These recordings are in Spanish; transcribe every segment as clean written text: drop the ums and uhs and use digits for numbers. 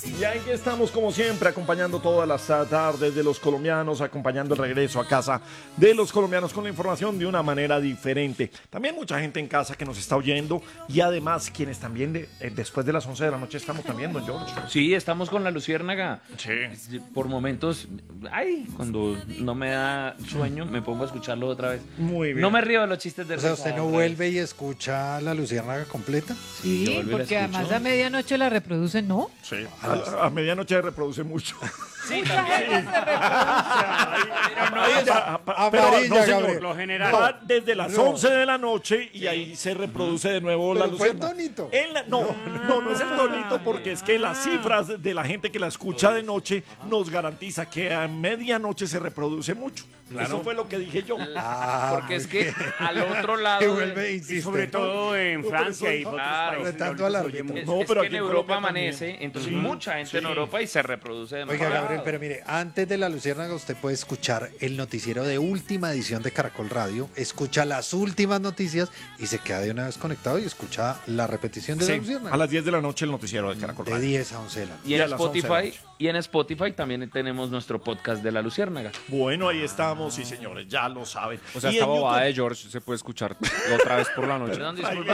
Y aquí estamos como siempre acompañando todas las tardes de los colombianos, acompañando el regreso a casa de los colombianos con la información de una manera diferente. También mucha gente en casa que nos está oyendo y además quienes también después de las 11 de la noche estamos también, don George. Sí, estamos con la Luciérnaga. Sí. Por momentos, cuando no me da sueño, me pongo a escucharlo otra vez. Muy bien. No me río de los chistes de O sea, risa ¿usted no otra vuelve vez. y escucha la Luciérnaga completa? Sí, yo Sí, vuelvo y la porque además escucho. a medianoche la reproducen, ¿no? Sí. A medianoche se reproduce mucho. Sí, también. Amarilla, señor, Gabriel. Lo general. Va desde las No. 11 de la noche y ahí se reproduce de nuevo la Pero fue el Luciérnaga. tonito. No es el tonito porque es que las cifras de la gente que la escucha de noche nos garantiza que a medianoche se reproduce mucho. Eso fue lo que dije yo. Porque es que al otro Que lado... vuelve e Y insiste. sobre todo en Francia y otros Claro. países. Retando al se árbitro. oye mucho. No, es pero que aquí en en Europa Colombia amanece, también. entonces mucha gente en Europa y se reproduce de Oiga, Gabriel, pero mire, antes de la Luciérnaga usted puede escuchar el noticiero de última edición de Caracol Radio, escucha las últimas noticias y se queda de una vez conectado y escucha la repetición de la Sí, Luciérnaga. a las 10 de la noche el noticiero de Caracol De Radio. 10 a 11 de la noche. Y Y en a las 11 de la Spotify, noche. y en Spotify también tenemos nuestro podcast de la Luciérnaga. Bueno, ahí estamos, sí señores, ya lo saben. O sea, Y esta en bobada YouTube- de George se puede escuchar otra vez por la noche. Perdón, disculpa,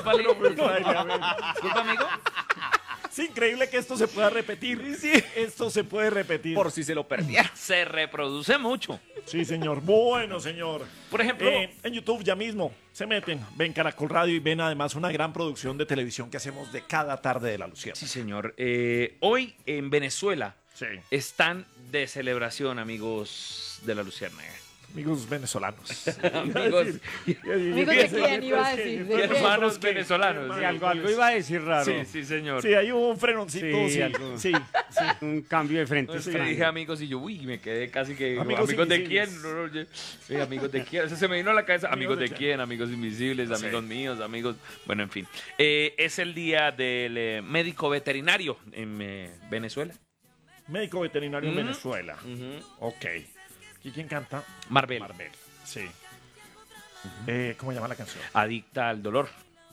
disculpa, amigo. Es increíble que esto se pueda repetir. Sí, esto se puede repetir. Por si se lo perdía. Se reproduce mucho. Sí, señor. Bueno, señor. Por ejemplo, En YouTube ya mismo se meten, ven Caracol Radio y ven además una gran producción de televisión que hacemos de cada tarde de la Luciérnaga. sí, señor. Hoy en Venezuela Sí. están de celebración, amigos de la Luciérnaga. Amigos venezolanos. Amigos Amigos de quién iba a decir. y ¿De quién? hermanos venezolanos. Sí, algo iba a decir raro. Sí, sí, señor. Sí, hay un frenoncito. Sí, Sí, algo. sí. Un cambio de frente Entonces extraño. dije amigos y yo, me quedé casi que... Amigos ¿Amigos de invisibles. quién? No, amigos de quién. O sea, se me vino a la cabeza, amigos de de quién, amigos invisibles, Sí. amigos míos, amigos... Bueno, en fin. Es el día del médico veterinario en Venezuela. Médico veterinario en Mm. Venezuela. Ok. ¿Y quién canta? Marvel. Marvel. Sí. ¿Cómo llama la canción? Adicta al dolor.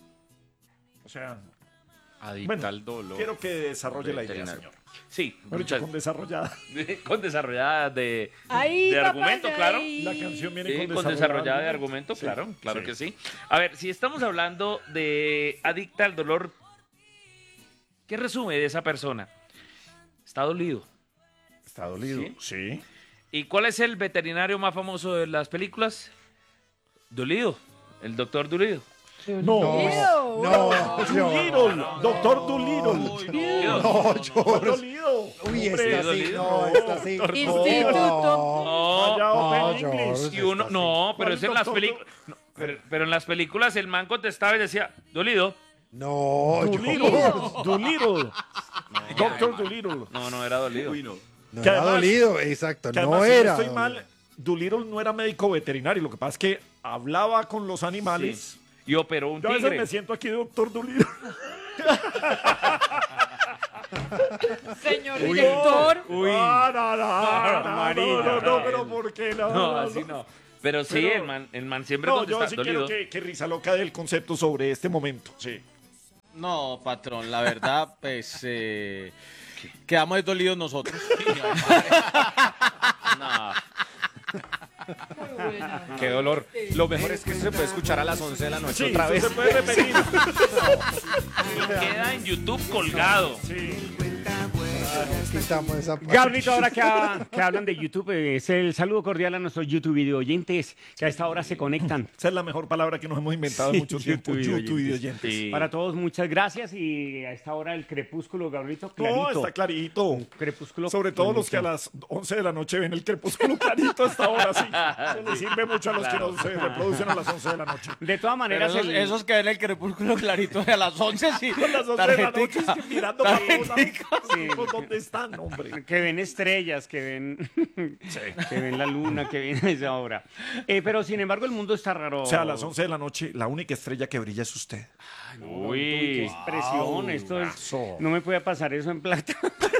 O sea, Adicta bueno, al dolor. quiero que desarrolle la idea, Veterinario. señor. Sí, Mejor dicho, muchas- con desarrollada. con desarrollada de Ahí, argumento, papaya, claro. ahí. La canción viene Sí, con con desarrollada de argumento. argumento, Sí, claro, claro sí. que sí. A ver, si estamos hablando de adicta al dolor, ¿qué resume de esa persona? Está dolido. Está dolido. Sí. ¿Y cuál es el veterinario más famoso de las películas? Dolido, el doctor Dolido. No. Ew. Doolittle. Doctor Doolittle. No, George. Dolido. Uy, Hombre, esta sí, dolido. no, esta sí. Instituto. No, Vaya No, Open George. English. y uno, no, pero ¿Cuál es en las doctor películas. Pero en las películas el man contestaba y decía, Dolido. No, Doolittle. George. Doolittle. Doctor Doolittle. No era Dolido. No Que era además- dolido, exacto, Que no además, si era. estoy mal, Doolittle no era médico veterinario. Lo que pasa es que hablaba con los animales. Y operó un Yo a veces tigre. me siento aquí de Doctor Doolittle. Señor director. Uy. No, pero ¿por qué no? No, así no. Pero sí, Pero- el man siempre No, yo contesta sí Dolido. quiero que risa loca del concepto sobre este momento. Sí. No, patrón, la verdad, pues quedamos dolidos nosotros. No. Muy buena. Qué dolor. Lo mejor es que esto se puede escuchar a las 11 de la noche Sí, otra eso vez. se puede repetir. Y queda en YouTube colgado. Sí. Quitamos esa parte. Gabrielito, ahora que hablan de YouTube, es el saludo cordial a nuestros YouTube video oyentes que a esta hora se conectan. Esa es la mejor palabra que nos hemos inventado en Sí, mucho tiempo. YouTube YouTube y oyentes. oyentes. Sí. Para todos, muchas gracias y a esta hora el crepúsculo, Gabrielito, clarito. No, está clarito. Crepúsculo Sobre todo los que a clarito. las 11 de la noche ven el crepúsculo clarito hasta ahora, sí. Se les sirve mucho a los que no se reproducen a las 11 de la noche. De todas Pero maneras, esos que ven el crepúsculo clarito de a las 11, sí. A las 11 de la noche Tarjetica. es que mirando para todos lados. Sí. ¿Dónde están, hombre? que ven estrellas, que ven, que ven la luna, que ven a esa hora. Pero sin embargo, el mundo está raro. O sea, a las 11 de la noche, la única estrella que brilla es usted. Uy, qué expresión. Esto es, brazo. no me puede pasar eso en plata.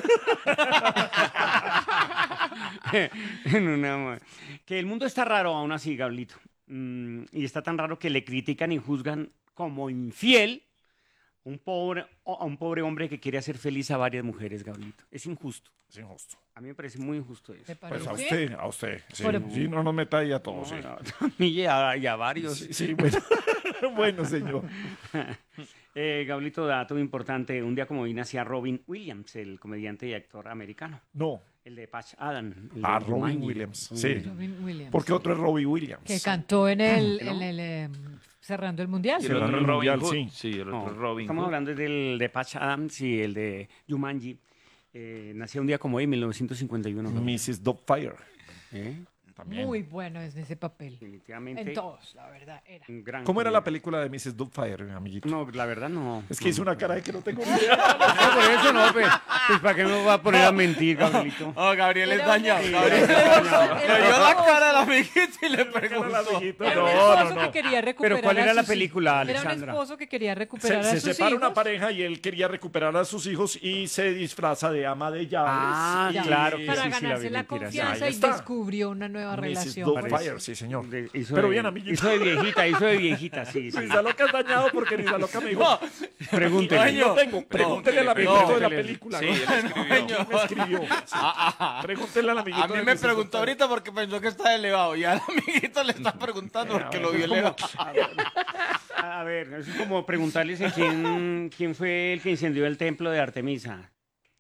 En que el mundo está raro aún así, Gablito. Y está tan raro que le critican y juzgan como infiel A un pobre hombre que quiere hacer feliz a varias mujeres, Gabrielito. Es injusto. Es injusto. A mí me parece muy injusto eso. ¿Te Pues parece? a usted. Sí, Por- sí, no nos meta ahí a todos. Sí, No, a mí y a varios. sí, sí, bueno. Bueno, señor. Gabrielito, dato importante. Un día como hoy nacía Robin Williams, el comediante y actor americano. No. El de Patch Adam. El de Ah, Robin Jumanji. Williams. Sí. Robin Williams. Porque otro es Robbie Williams. Que cantó en el, ¿No? cerrando el mundial. Y Sí, el otro el es Robin mundial, Hood. sí. Sí, el No, otro es Robin estamos Hood. hablando del de Patch Adams y el de Jumanji. Nació un día como hoy, 1951. Gabriel. Mrs. Doubtfire. ¿Eh? También. Muy bueno es en ese papel. Definitivamente. En todos, la verdad, era. Un gran ¿Cómo era la comediante. película de Mrs. Doubtfire, amiguito? No, la verdad no. Es que hice una cara de que no tengo ni idea. No, por eso no, pues ¿para qué me va a poner a mentir, Gabrielito? Oh, Gabriel es Era dañado. un- Gabriel Era le dio la un cara al amiguito y le Cara al preguntó. amiguito. Era un No, esposo no, que no. quería recuperar Pero ¿cuál era a la sus película, hijos. Era un Alexandra? esposo que quería recuperar a Se sus separa hijos. una pareja y él quería recuperar a sus hijos y se disfraza de ama de llaves. Ah, Y- claro que Para sí, sí, la ganarse vi, la mentiras. confianza Ahí y está. descubrió una nueva Mrs. relación. Doubtfire, sí, señor. Hizo Pero de- bien, amiguito. Hizo de viejita, sí, sí. Risa Loca es dañado porque Risa Loca me dijo. No, Pregúntele. Ay, no tengo. Pregúntele al amiguito de la no. película. Sí, ¿no? él escribió. ¿Quién me escribió? Sí. Pregúntele al amiguito. a mí de me Mrs. preguntó Doubtfire. ahorita porque pensó que está elevado y al amiguito le está preguntando porque lo vio elevado. A ver, es como preguntarles a quién fue el que incendió el templo de Artemisa.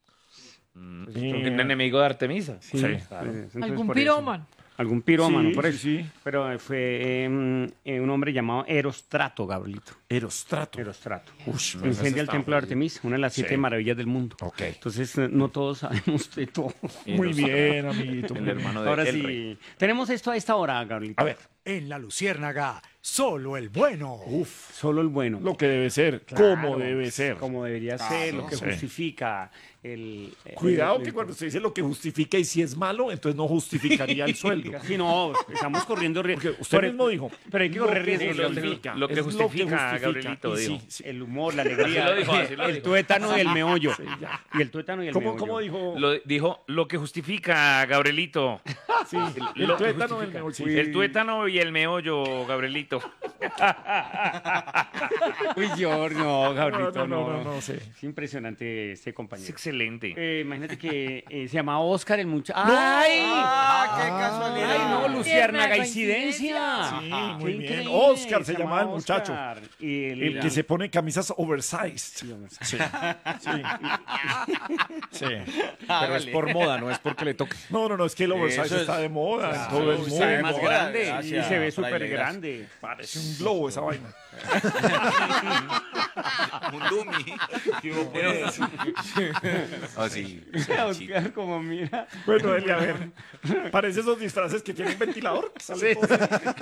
Un enemigo de Artemisa. Sí. Entonces, Algún por eso. pirómano. Algún pirómano, Sí, por sí, eso. sí. Pero fue un hombre llamado Erostrato, Gabrielito. Erostrato. Erostrato. Ush, ese Incendia el está templo de muy- Artemisa, una de las 7 Sí. maravillas del mundo. Ok. Entonces, no todos sabemos de todo. Muy bien, amiguito. El muy bien. hermano de Ahora El sí, Rey. tenemos esto a esta hora, Gabrielito. A ver, En la Luciérnaga, solo el bueno. Solo el bueno. lo que debe ser, Claro, cómo debe ser. Como debería ser, lo que sí. justifica el... Cuidado que cuando se dice lo que justifica y si es malo, entonces no justificaría el sueldo. Sí, no, estamos corriendo riesgo. Porque usted mismo dijo. Pero hay que lo correr riesgos. lo que- Gabrielito. lo que es justifica, Gabrielito, y dijo. sí, sí. El humor, la alegría, Así lo dijo, así lo el dijo. tuétano y el meollo. ya. Y el tuétano y el ¿Cómo, meollo. cómo dijo? Dijo lo que justifica, Gabrielito. Sí, el Lo que tuétano del justifica. mejor, sí. El tuétano y el meollo, Gabrielito. Uy, George, no, Gabrielito, no. No, sí. Es impresionante este Es compañero. excelente. Imagínate que se llamaba Oscar el muchacho. ¡Ay! ¡Ah, qué casualidad! ¡Ay, no, Luciérnaga, coincidencia. incidencia! Sí, muy Qué bien. increíble. Oscar se llamaba el muchacho. Oscar. Y El que se pone camisas oversized. Sí, hombre. Sí. Sí. Pero es por moda, no es porque le toque. No, es que el oversize Eso es- está de moda en todo el Uy, mundo. Se ve más moda, grande y gracias, se ve Fraile, súper gracias. grande. Parece un globo esa vaina. Un dummy. Así. Oscar, como mira. Bueno, Eli, a ver. Parece esos disfraces que tienen ventilador. Sale todo.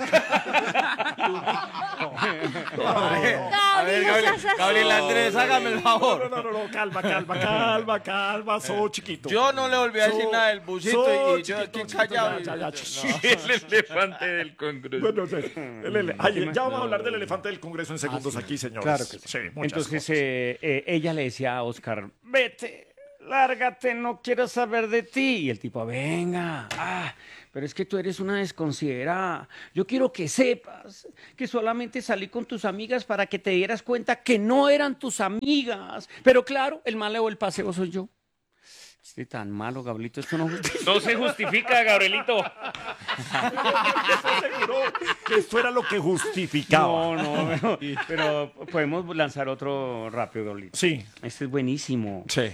A ver, Gabriel Andrés, hágame el favor. No, calma, so chiquito. Yo no le volví a decir So- nada del busito y yo chiquito, aquí chiquito, callado. ya. El elefante del Congreso. Bueno, ya vamos a hablar del elefante del Congreso en segundos aquí, señores. Claro que sí. Sí, muchas Entonces cosas. ella le decía a Oscar, vete, lárgate, no quiero saber de ti. Y el tipo, venga, pero es que tú eres una desconsiderada. Yo quiero que sepas que solamente salí con tus amigas para que te dieras cuenta que no eran tus amigas. Pero claro, el malo del paseo soy yo. Estoy tan malo, Gabrielito, esto no... No se justifica, Gabrielito. Aseguró que esto era lo que justificaba. pero podemos lanzar otro rápido, Gabrielito. Sí, Este es buenísimo. sí.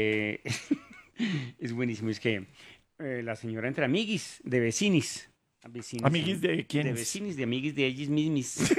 Es buenísimo. Es que la señora entre amiguis de vecinis. ¿Amiguis de quiénes? De vecinis, de amiguis de ellos mismos.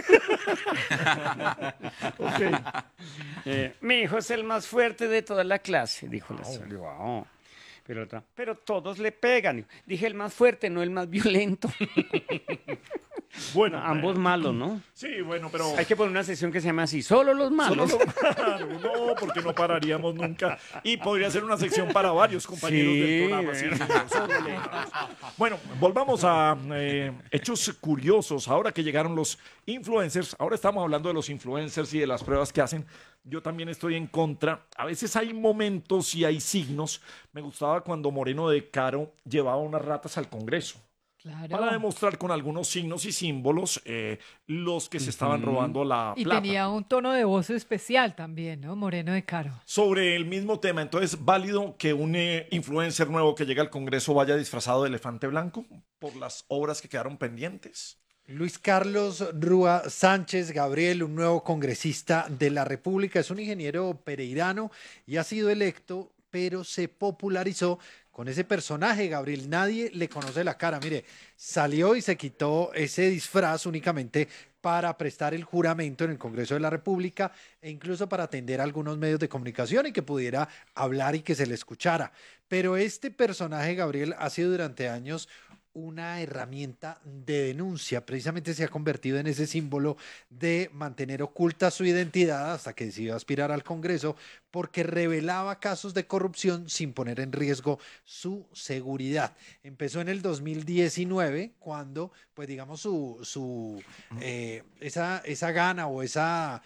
Mi hijo es el más fuerte de toda la clase, dijo la señora. Digo, "Ah". Pero otra, pero todos le pegan. Dije el más fuerte, no el más violento. Bueno, Ambos malos, ¿no? Sí, bueno, pero... Hay que poner una sección que se llama así, solo los malos. Solo no, porque no pararíamos nunca. Y podría ser una sección para varios compañeros Sí, del programa. Sí, señor, solo los malos. Bueno, volvamos a hechos curiosos. Ahora que llegaron los influencers, ahora estamos hablando de los influencers y de las pruebas que hacen. Yo también estoy en contra. A veces hay momentos y hay signos. Me gustaba cuando Moreno de Caro llevaba unas ratas al Congreso. Claro. para demostrar con algunos signos y símbolos los que se estaban robando la Y plata. tenía un tono de voz especial también, ¿no? Moreno de Caro. Sobre el mismo tema, entonces, ¿válido que un influencer nuevo que llega al Congreso vaya disfrazado de elefante blanco por las obras que quedaron pendientes? Luis Carlos Rúa Sánchez Gabriel, un nuevo congresista de la República, es un ingeniero pereirano y ha sido electo, pero se popularizó con ese personaje, Gabriel. Nadie le conoce la cara. Mire, salió y se quitó ese disfraz únicamente para prestar el juramento en el Congreso de la República e incluso para atender a algunos medios de comunicación y que pudiera hablar y que se le escuchara. Pero este personaje, Gabriel, ha sido durante años una herramienta de denuncia. Precisamente se ha convertido en ese símbolo de mantener oculta su identidad hasta que decidió aspirar al Congreso, porque revelaba casos de corrupción sin poner en riesgo su seguridad. Empezó en el 2019 cuando, pues digamos, esa gana o esa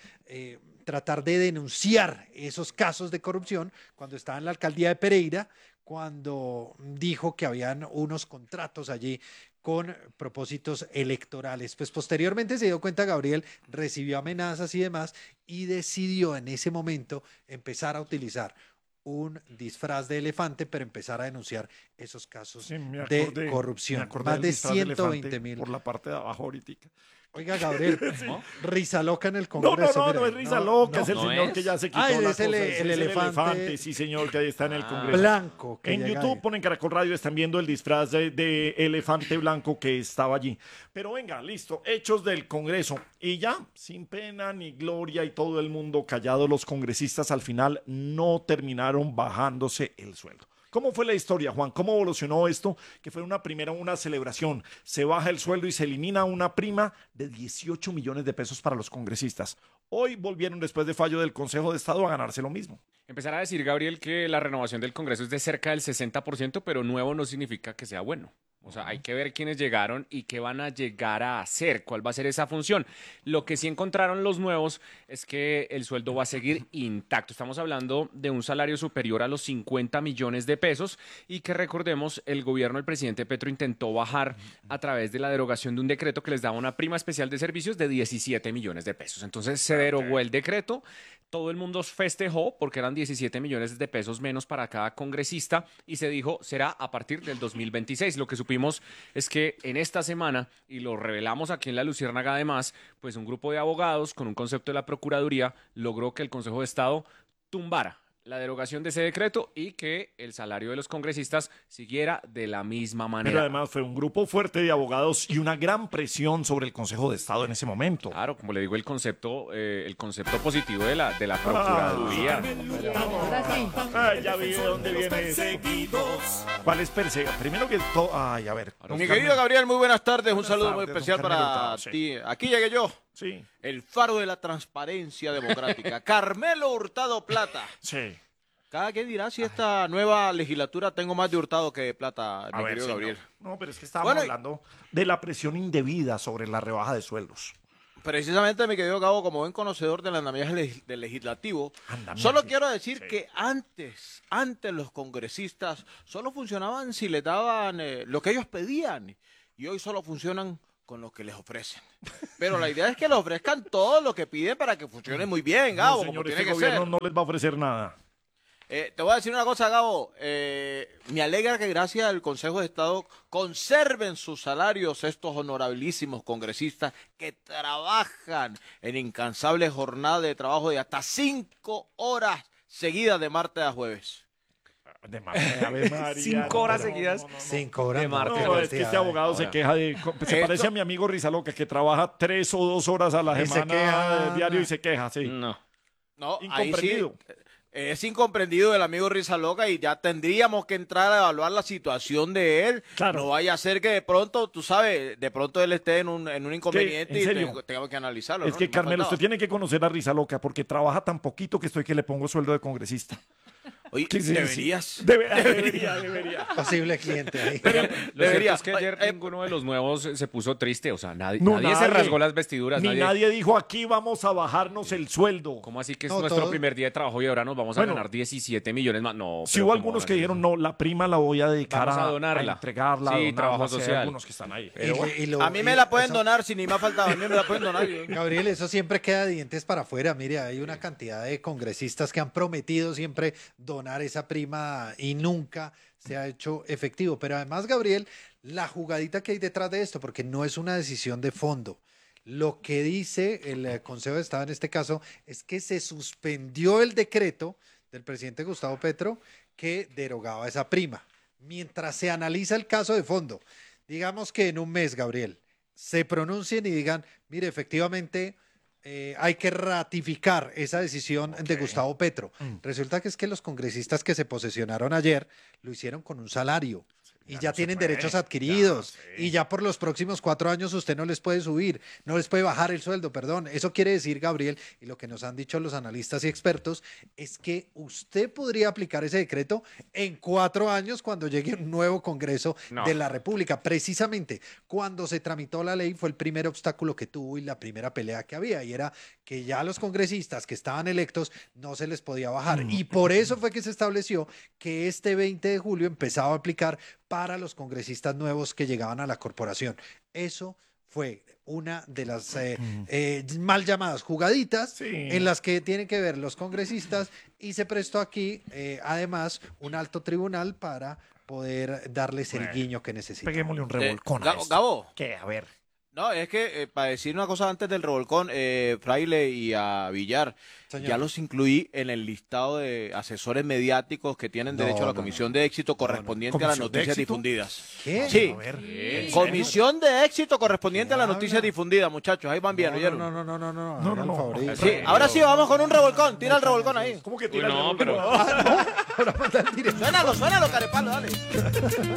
tratar de denunciar esos casos de corrupción cuando estaba en la alcaldía de Pereira, cuando dijo que habían unos contratos allí con propósitos electorales. Pues posteriormente se dio cuenta, Gabriel, recibió amenazas y demás, y decidió en ese momento empezar a utilizar un disfraz de elefante, pero empezar a denunciar esos casos Sí, me de acordé corrupción. del Más de disfraz de elefante 120.000. por la parte de abajo ahorita. Oiga, Gabriel, risa loca en el No, Congreso. no mire. es risa loca, es el ¿No señor es? que ya se quitó Ah, la es el cosa, ese es elefante. sí señor, que ahí está en el Congreso. Blanco. que En llega YouTube ahí. ponen Caracol Radio, están viendo el disfraz de elefante blanco que estaba allí. Pero venga, listo, hechos del Congreso. Y ya, sin pena ni gloria y todo el mundo callado, los congresistas al final no terminaron bajándose el sueldo. ¿Cómo fue la historia, Juan? ¿Cómo evolucionó esto? Que fue una celebración. Se baja el sueldo y se elimina una prima de 18 millones de pesos para los congresistas. Hoy volvieron, después de fallo del Consejo de Estado, a ganarse lo mismo. Empezar a decir, Gabriel, que la renovación del Congreso es de cerca del 60%, pero nuevo no significa que sea bueno. O sea, hay que ver quiénes llegaron y qué van a llegar a hacer, cuál va a ser esa función. Lo que sí encontraron los nuevos es que el sueldo va a seguir intacto. Estamos hablando de un salario superior a los 50 millones de pesos y que recordemos, el gobierno del presidente Petro intentó bajar a través de la derogación de un decreto que les daba una prima especial de servicios de 17 millones de pesos. Entonces se derogó el decreto, todo el mundo festejó porque eran 17 millones de pesos menos para cada congresista y se dijo será a partir del 2026. Lo que supimos es que en esta semana, y lo revelamos aquí en La Luciérnaga además, pues un grupo de abogados con un concepto de la Procuraduría logró que el Consejo de Estado tumbara la derogación de ese decreto y que el salario de los congresistas siguiera de la misma manera. Pero además fue un grupo fuerte de abogados y una gran presión sobre el Consejo de Estado en ese momento. Claro, como le digo, el concepto positivo de la Procuraduría. Ahora sí. Ay, ya vi de dónde viene ese. ¿Cuál es perseguido? Primero que todo, ay, a ver. Mi querido Gabriel, muy buenas tardes. Un Buenas saludo muy tardes, especial don Carmelo para Hurtado, sí. ti. Aquí llegué yo, Sí, el faro de la transparencia democrática. Carmelo Hurtado Plata. sí. Cada quien dirá si esta nueva legislatura tengo más de Hurtado que de Plata, mi querido señor. Gabriel. No, pero es que estábamos Bueno, hablando de la presión indebida sobre la rebaja de sueldos. Precisamente, mi querido Gabo, como buen conocedor del andamiaje del legislativo, Andamiaje, solo quiero decir sí. que antes los congresistas solo funcionaban si les daban lo que ellos pedían y hoy solo funcionan con lo que les ofrecen. Pero la idea es que les ofrezcan todo lo que piden para que funcione muy bien, Gabo, No, como señor, tiene este que gobierno ser. no les va a ofrecer nada. Te voy a decir una cosa, Gabo. Me alegra que gracias al Consejo de Estado conserven sus salarios estos honorabilísimos congresistas que trabajan en incansables jornadas de trabajo de hasta 5 horas seguidas de martes a jueves. De martes, Ave María, 5 horas no, seguidas. no, no, no. 5 horas. De martes No, a es que este abogado se queja de... Se parece a mi amigo Rizaloca, que trabaja 3 o 2 horas a la Y se semana queja. diario y se queja, sí. No. No, ahí sí, Incomprendido. es incomprendido el amigo Rizaloca y ya tendríamos que entrar a evaluar la situación de él. Claro. No vaya a ser que de pronto, tú sabes, de pronto él esté en un inconveniente ¿En y serio? tengamos que analizarlo. Es ¿no? que, Ni más Carmelo, faltaba. usted tiene que conocer a Rizaloca porque trabaja tan poquito que estoy que le pongo sueldo de congresista. Oye, ¿Qué es eso? deberías. Debería. Posible cliente ahí. Lo cierto Debería. es que ayer ninguno de los nuevos se puso triste, o sea, nadie, No, nadie se nadie. rasgó las vestiduras. Ni nadie dijo aquí vamos a bajarnos el sueldo. ¿Cómo así que es No, nuestro todo- primer día de trabajo y ahora nos vamos a Bueno. ganar 17 millones más? No, Si pero hubo ¿cómo algunos van que a dijeron, hacer no, la prima la voy a dedicar Vamos a donarla. a entregarla, Sí, a donarla, trabajo sí, hay social. algunos que están ahí. Y le- y lo- A mí me y la pueden eso- donar, si ni me ha faltado. A mí me la pueden donar. Gabriel, eso siempre queda de dientes para afuera. Mire, hay una cantidad de congresistas que han prometido siempre donar esa prima y nunca se ha hecho efectivo. Pero además, Gabriel, la jugadita que hay detrás de esto, porque no es una decisión de fondo. Lo que dice el Consejo de Estado en este caso es que se suspendió el decreto del presidente Gustavo Petro que derogaba esa prima. Mientras se analiza el caso de fondo, digamos que en un mes, Gabriel, se pronuncien y digan, mire, efectivamente hay que ratificar esa decisión de Gustavo Petro. Resulta que es que los congresistas que se posesionaron ayer lo hicieron con un salario. Y ya no se tienen puede, derechos ya, adquiridos. sí. Y ya por los próximos 4 años usted no les puede subir, no les puede bajar el sueldo, perdón. Eso quiere decir, Gabriel, y lo que nos han dicho los analistas y expertos, es que usted podría aplicar ese decreto en 4 años cuando llegue un nuevo Congreso No. de la República. Precisamente cuando se tramitó la ley fue el primer obstáculo que tuvo y la primera pelea que había, y era que ya los congresistas que estaban electos no se les podía bajar. Y por eso fue que se estableció que este 20 de julio empezaba a aplicar para los congresistas nuevos que llegaban a la corporación. Eso fue una de las mal llamadas jugaditas Sí. en las que tienen que ver los congresistas, y se prestó aquí además un alto tribunal para poder darles el guiño que necesitan. Peguémosle un revolcón a Gabo, esto. Gabo. ¿Qué? A ver. No, es que para decir una cosa antes del revolcón, Fraile y a Villar, Señor. ya los incluí en el listado de asesores mediáticos que tienen No, derecho a la no, comisión de éxito correspondiente a las ¿Comisión de noticias éxito? difundidas. ¿Qué? Sí, A ver. comisión de éxito correspondiente a las ¿Qué noticias habla? difundidas, muchachos. Ahí van bien, No, ¿oyeron? no, No, haga el no. favor. Sí, ahora sí, vamos con un revolcón. Tira el revolcón ahí. ¿Cómo que Uy, tira el no, revolcón? pero Suénalo, carepalo, dale.